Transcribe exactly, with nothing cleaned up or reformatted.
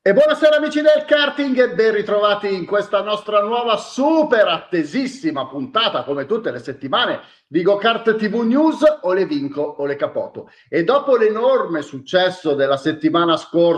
E buonasera amici del karting e ben ritrovati in questa nostra nuova super attesissima puntata, come tutte le settimane, di GoKart T V News. O le vinco o le capoto. E dopo l'enorme successo della settimana scorsa